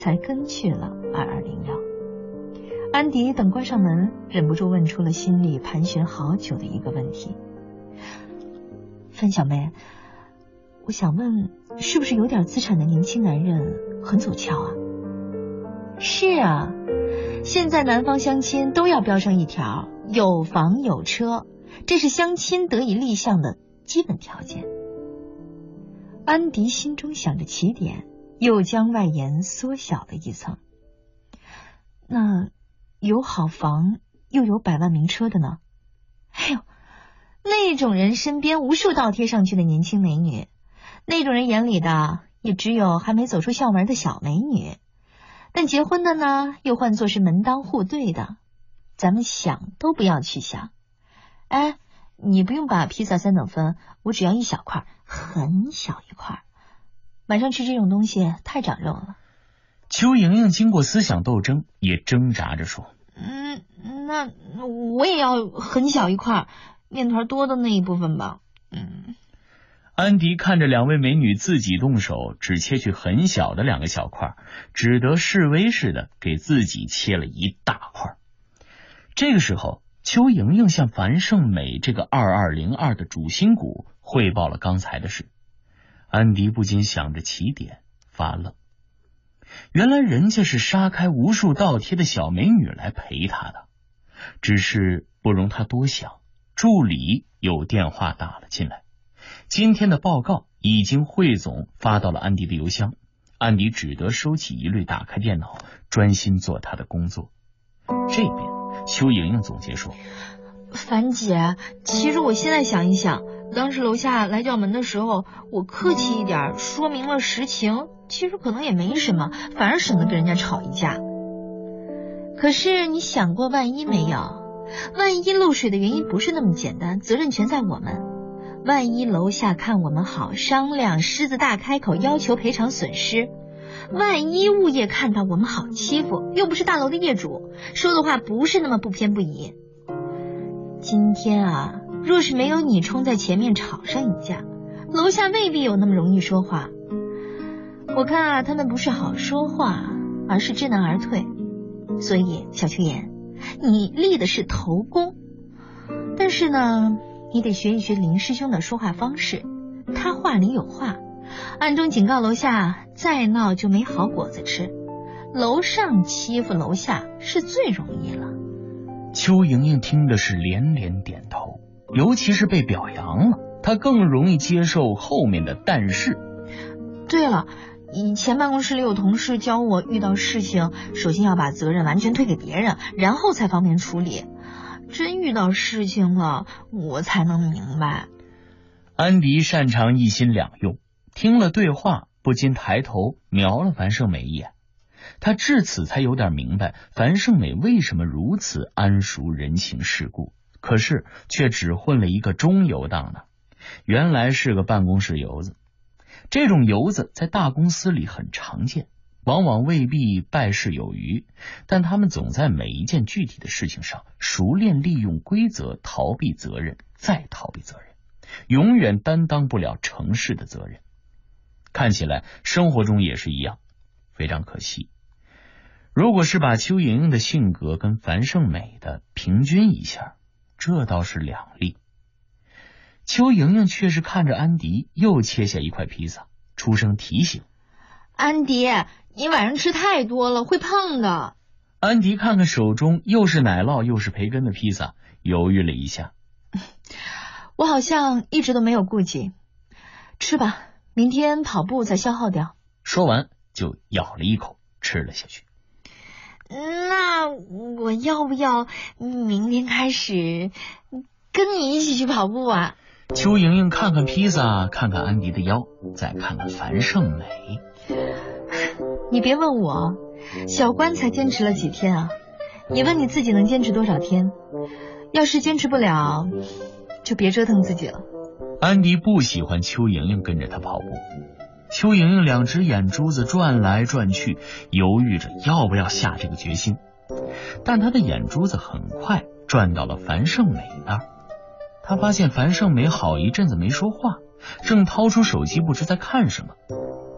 才跟去了2201。安迪等关上门，忍不住问出了心里盘旋好久的一个问题：樊小梅，我想问，是不是有点资产的年轻男人很走俏啊？是啊，现在南方相亲都要标上一条有房有车，这是相亲得以立项的基本条件。安迪心中想着起点，又将外延缩小了一层。那有好房又有百万名车的呢？哎呦，那种人身边无数倒贴上去的年轻美女，那种人眼里的也只有还没走出校门的小美女，但结婚的呢，又换作是门当户对的。咱们想都不要去想。哎，你不用把披萨3等分，我只要一小块，很小一块。晚上吃这种东西太长肉了。 邱莹莹经过思想斗争，也挣扎着说： 那我也要很小一块，面团多的那一部分吧。 安迪看着两位美女自己动手，只切去很小的2个小块，只得示威似的给自己切了一大块。这个时候，邱莹莹向樊胜美这个2202的主心骨汇报了刚才的事。安迪不禁想着起点，发愣。原来人家是杀开无数倒贴的小美女来陪他的，只是不容他多想，助理有电话打了进来。今天的报告已经汇总发到了安迪的邮箱，安迪只得收起疑虑，打开电脑，专心做他的工作。这边邱莹莹总结说： 樊姐，其实我现在想一想，当时楼下来叫门的时候，我客气一点，说明了实情，其实可能也没什么，反而省得跟人家吵一架。可是你想过万一没有？万一漏水的原因不是那么简单，责任全在我们。万一楼下看我们好，商量，狮子大开口要求赔偿损失。万一物业看到我们好欺负，又不是大楼的业主，说的话不是那么不偏不倚。今天啊，若是没有你冲在前面吵上一架，楼下未必有那么容易说话。我看啊，他们不是好说话，而是知难而退。所以小秋妍，你立的是头功，但是呢，你得学一学林师兄的说话方式，他话里有话，暗中警告楼下再闹就没好果子吃。楼上欺负楼下是最容易了。 邱莹莹听的是连连点头，尤其是被表扬了，她更容易接受后面的但是。 对了，以前办公室里有同事教我，遇到事情首先要把责任完全推给别人，然后才方便处理。真遇到事情了，我才能明白。 安迪擅长一心两用，听了对话，不禁抬头瞄了樊胜美一眼。他至此才有点明白樊胜美为什么如此谙熟人情世故，可是却只混了一个中游当呢。原来是个办公室游子。这种游子在大公司里很常见，往往未必败事有余，但他们总在每一件具体的事情上熟练利用规则逃避责任，再逃避责任，永远担当不了成事的责任。看起来生活中也是一样，非常可惜。如果是把邱莹莹的性格跟樊胜美的平均一下，这倒是两例。邱莹莹却是看着安迪又切下一块披萨，出声提醒： 安迪，你晚上吃太多了，会胖的。 安迪看看手中又是奶酪又是培根的披萨，犹豫了一下。 我好像一直都没有顾忌，吃吧，明天跑步再消耗掉。 说完就咬了一口吃了下去。 那我要不要明天开始跟你一起去跑步啊？ 邱莹莹看看披萨，看看安迪的腰，再看看樊胜美。 你别问我，小关才坚持了几天啊？你问你自己能坚持多少天？要是坚持不了，就别折腾自己了。 安迪不喜欢邱莹莹跟着他跑步。邱莹莹两只眼珠子转来转去，犹豫着要不要下这个决心，但她的眼珠子很快转到了樊胜美那儿。她发现樊胜美好一阵子没说话，正掏出手机不知在看什么。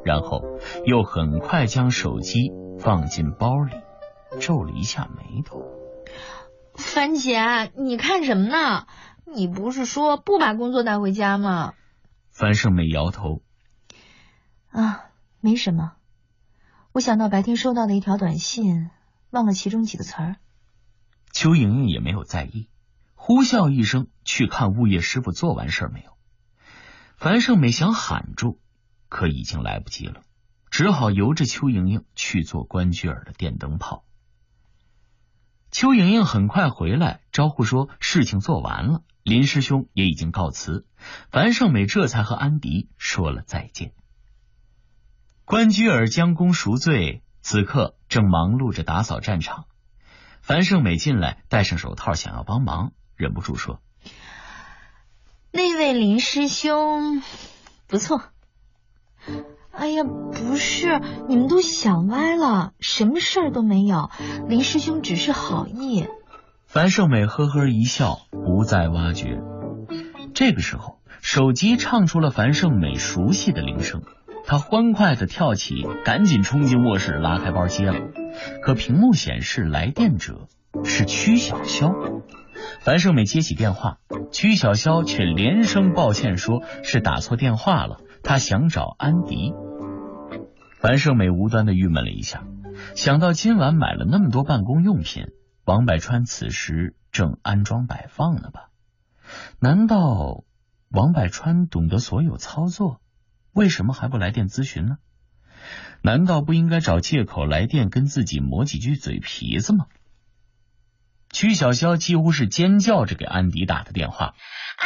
然后又很快将手机放进包里，皱了一下眉头。 樊姐，你看什么呢？你不是说不把工作带回家吗？ 樊胜美摇头。 啊，没什么。我想到白天收到的一条短信，忘了其中几个词儿。 邱莹莹也没有在意，呼啸一声去看物业师傅做完事儿没有。樊胜美想喊住，可已经来不及了，只好由着邱莹莹去做关雎尔的电灯泡。邱莹莹很快回来，招呼说事情做完了，林师兄也已经告辞。樊胜美这才和安迪说了再见。关雎尔将功赎罪，此刻正忙碌着打扫战场。樊胜美进来，戴上手套想要帮忙，忍不住说： 那位林师兄不错。哎呀，不是，你们都想歪了，什么事儿都没有，林师兄只是好意。 樊胜美呵呵一笑，不再挖掘。这个时候，手机唱出了樊胜美熟悉的铃声，她欢快地跳起，赶紧冲进卧室，拉开包接了。可屏幕显示来电者是曲小潇。樊胜美接起电话，曲小潇却连声抱歉，说是打错电话了，她想找安迪。樊胜美无端地郁闷了一下，想到今晚买了那么多办公用品，王百川此时正安装摆放呢吧？难道王百川懂得所有操作？为什么还不来电咨询呢？难道不应该找借口来电跟自己磨几句嘴皮子吗？曲小潇几乎是尖叫着给安迪打的电话。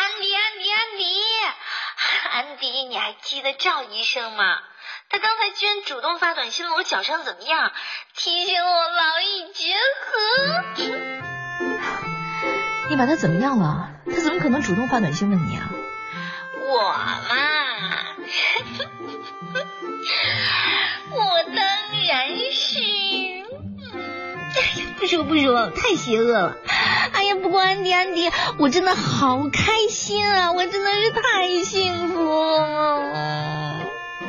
安迪，你还记得赵医生吗？他刚才居然主动发短信问我脚上怎么样，提醒我劳逸结合。 你把他怎么样了？他怎么可能主动发短信问你啊？ 我嘛，我当然是，不说，太邪恶了。哎呀，不过安迪，我真的好开心啊，我真的是太幸福了。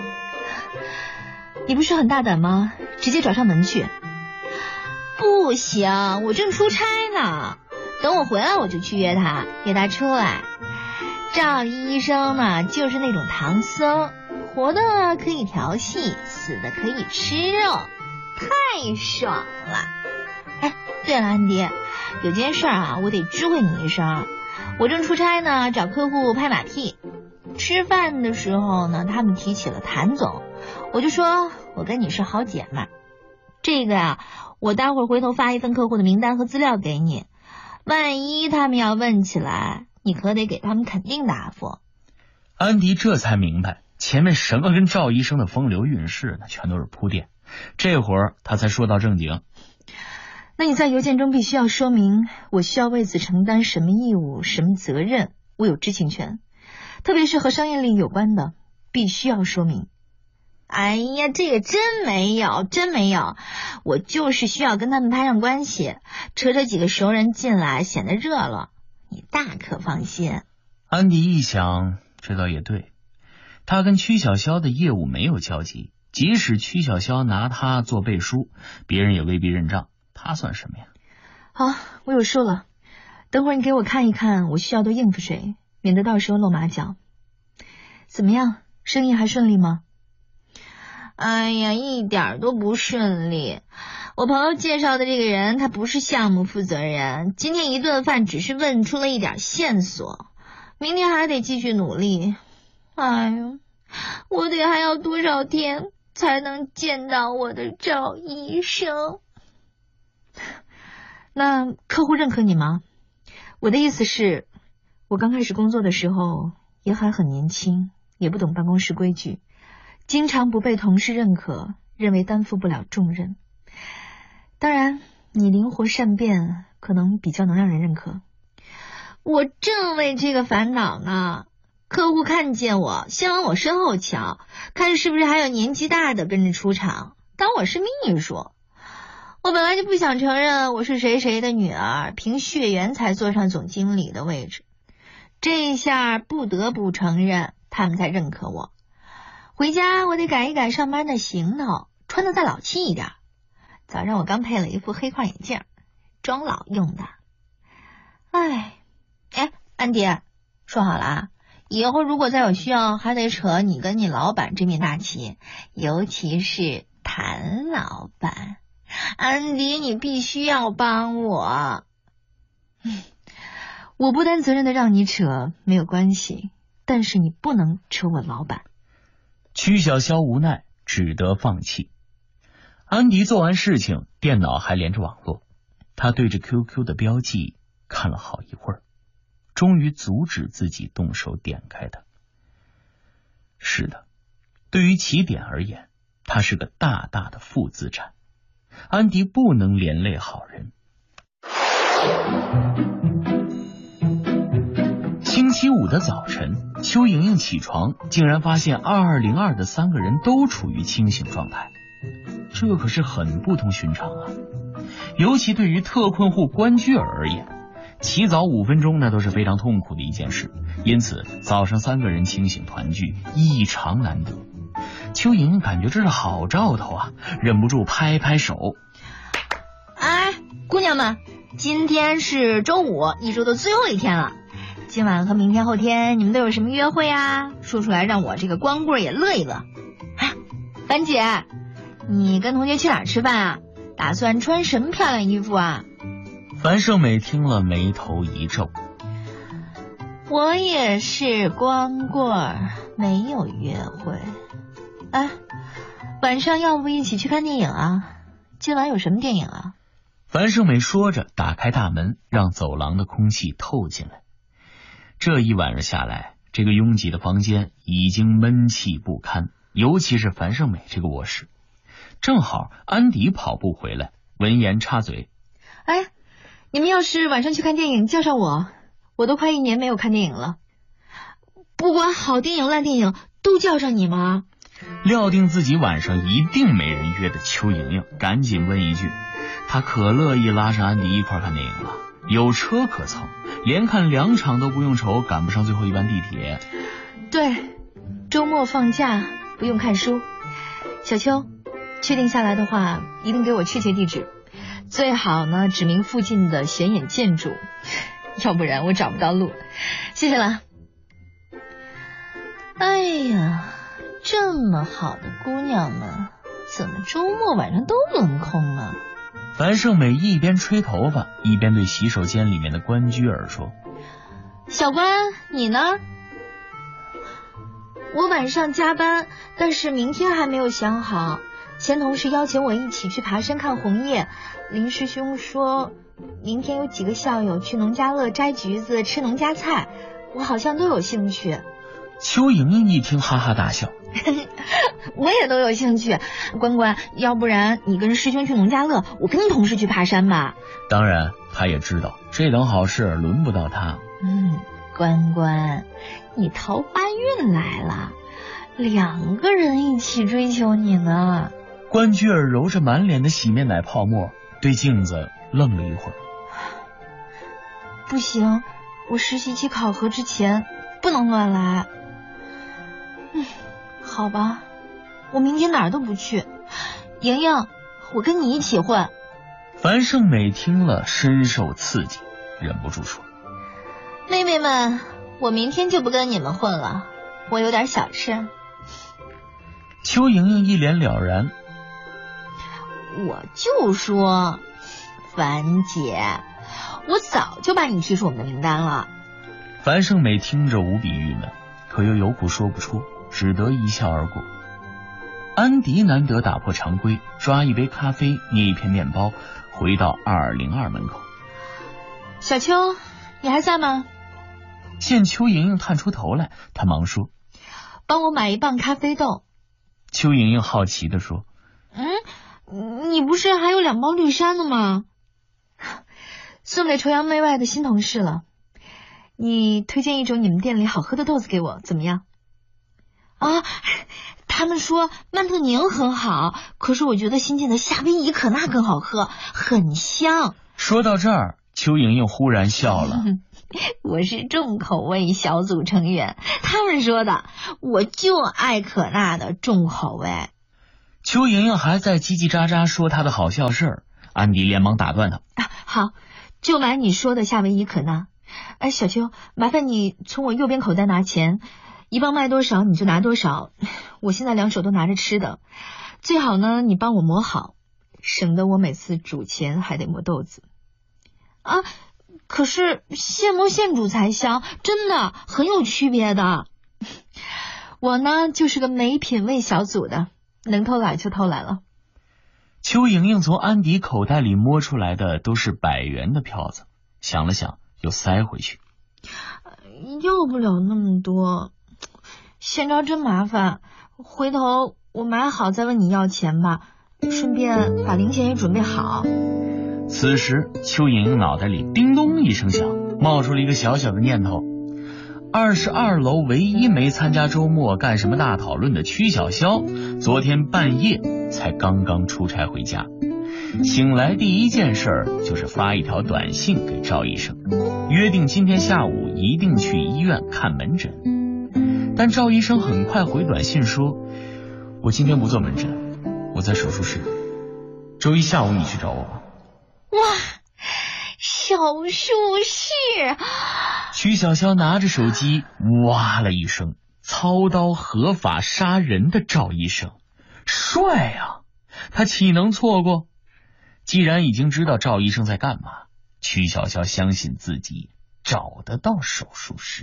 你不是很大胆吗？直接找上门去。 不行，我正出差呢，等我回来我就去约他出来。赵医生呢，就是那种唐僧，活的可以调戏，死的可以吃肉，太爽了。哎，对了，安迪，有件事啊，我得知会你一声。我正出差呢，找客户拍马屁。吃饭的时候呢，他们提起了谭总，我就说我跟你是好姐妹。这个呀，我待会儿回头发一份客户的名单和资料给你，万一他们要问起来，你可得给他们肯定答复。 安迪这才明白，前面什么跟赵医生的风流韵事呢，全都是铺垫。这会儿他才说到正经。 那你在邮件中必须要说明我需要为此承担什么义务、什么责任，我有知情权，特别是和商业利益有关的，必须要说明。 哎呀，这个真没有，我就是需要跟他们拍上关系，扯几个熟人进来，显得热闹，你大可放心。 安迪一想，这倒也对，他跟曲小潇的业务没有交集，即使曲小潇拿他做背书，别人也未必认账，他算什么呀？ 好，我有数了，等会儿你给我看一看我需要多应付谁，免得到时候露马脚。怎么样，生意还顺利吗？ 哎呀，一点都不顺利。我朋友介绍的这个人，他不是项目负责人，今天一顿饭只是问出了一点线索，明天还得继续努力。哎呀，我还要多少天才能见到我的赵医生？ 那客户认可你吗？我的意思是，我刚开始工作的时候也还很年轻，也不懂办公室规矩，经常不被同事认可，认为担负不了重任。当然，你灵活善变，可能比较能让人认可。 我正为这个烦恼呢。客户看见我，先往我身后瞧，看是不是还有年纪大的跟着出场，当我是秘书。我本来就不想承认我是谁谁的女儿，凭血缘才坐上总经理的位置。这一下不得不承认，他们才认可我。 回家我得改一改上班的行头，穿得再老气一点。早上我刚配了一副黑框眼镜，装老用的。哎，安迪，说好了啊，以后如果再有需要，还得扯你跟你老板这面大旗，尤其是谭老板。安迪，你必须要帮我。 我不担责任的让你扯没有关系，但是你不能扯我老板。 曲小潇无奈，只得放弃。安迪做完事情，电脑还连着网络，他对着 QQ 的标记看了好一会儿，终于阻止自己动手点开它。是的，对于起点而言，它是个大大的负资产。安迪不能连累好人。星期五的早晨，邱莹莹起床，竟然发现2202的3个人都处于清醒状态，这可是很不同寻常啊！尤其对于特困户关雎尔而言，起早5分钟那都是非常痛苦的一件事，因此早上3个人清醒团聚异常难得。邱莹莹感觉这是好兆头啊，忍不住拍拍手。 哎，姑娘们，今天是周五，一周的最后一天了。今晚和明天后天你们都有什么约会啊？说出来让我这个光棍也乐一乐。哎，樊姐，你跟同学去哪儿吃饭啊？打算穿什么漂亮衣服啊？ 樊胜美听了眉头一皱。 我也是光棍，没有约会。哎，晚上要不一起去看电影啊？今晚有什么电影啊？ 樊胜美说着打开大门，让走廊的空气透进来。这一晚上下来，这个拥挤的房间已经闷气不堪，尤其是樊胜美这个卧室。正好安迪跑步回来，闻言插嘴： 哎，你们要是晚上去看电影，叫上我，我都快1年没有看电影了。 不管好电影烂电影都叫上你吗？ 料定自己晚上一定没人约的邱莹莹赶紧问一句，她可乐意拉上安迪一块看电影了，有车可蹭，连看2场都不用愁赶不上最后一班地铁。 对，周末放假不用看书。小邱，确定下来的话一定给我确切地址，最好呢指明附近的显眼建筑，要不然我找不到路。谢谢了。 哎呀，这么好的姑娘们，怎么周末晚上都轮空啊？ 樊胜美一边吹头发，一边对洗手间里面的关雎尔说： 小关，你呢？ 我晚上加班，但是明天还没有想好。前同事邀请我一起去爬山看红叶，林师兄说明天有几个校友去农家乐摘橘子吃农家菜，我好像都有兴趣。 邱莹莹一听哈哈大笑我也都有兴趣。关关，要不然你跟师兄去农家乐，我跟你同事去爬山吧。 当然他也知道这等好事轮不到他。 关关，你桃花运来了，2个人一起追求你呢。 关雎尔揉着满脸的洗面奶泡沫，对镜子愣了一会儿。 不行，我实习期考核之前不能乱来。好吧，我明天哪儿都不去。莹莹，我跟你一起混。 樊胜美听了深受刺激，忍不住说： 妹妹们，我明天就不跟你们混了，我有点小事。 邱莹莹一脸了然： 我就说，樊姐，我早就把你踢出我们的名单了。 樊胜美听着无比郁闷，可又有苦说不出，只得一笑而过。安迪难得打破常规，抓一杯咖啡，捏一片面包，回到2202门口。 小邱，你还在吗？ 见邱莹莹探出头来，他忙说： 帮我买1磅咖啡豆。 邱莹莹好奇地说： 你不是还有2包绿山的吗？送给崇洋媚外的新同事了。你推荐一种你们店里好喝的豆子给我，怎么样？啊，他们说曼特宁很好，可是我觉得新进的夏威夷可纳更好喝，很香。 说到这儿，邱莹莹忽然笑了。 我是重口味小组成员，他们说的，我就爱可娜的重口味。 邱莹莹还在叽叽喳喳说她的好笑事儿，安迪连忙打断她。 好，就买你说的夏威夷可娜。哎，小邱，麻烦你从我右边口袋拿钱，1磅卖多少你就拿多少。我现在2手都拿着吃的，最好呢你帮我磨好，省得我每次煮前还得磨豆子。啊，可是现磨现煮才香，真的很有区别的。我呢就是个没品味小组的，能偷懒就偷懒了。 邱莹莹从安迪口袋里摸出来的都是100元的票子，想了想又塞回去。 要不了那么多，现招真麻烦，回头我买好再问你要钱吧，顺便把零钱也准备好。 此时邱莹莹脑袋里叮咚一声响，冒出了一个小小的念头。22楼唯一没参加周末干什么大讨论的曲筱绡，昨天半夜才刚刚出差回家，醒来第一件事就是发一条短信给赵医生，约定今天下午一定去医院看门诊。但赵医生很快回短信说，我今天不做门诊，我在手术室，周一下午你去找我吧。 哇，手术室！ 曲筱绡拿着手机哇了一声，操刀合法杀人的赵医生帅啊，他岂能错过？既然已经知道赵医生在干嘛，曲筱绡相信自己找得到手术室。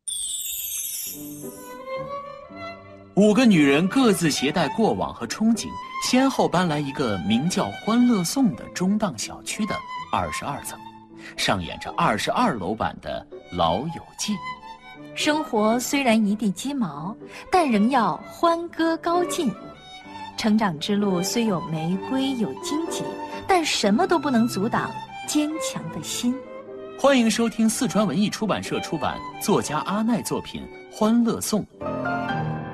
5个女人各自携带过往和憧憬，先后搬来一个名叫欢乐颂的中档小区的22层，上演着22楼版的老友记。 生活虽然一地鸡毛，但仍要欢歌高进。成长之路虽有玫瑰有荆棘，但什么都不能阻挡坚强的心。 欢迎收听四川文艺出版社出版作家阿奈作品《欢乐颂》，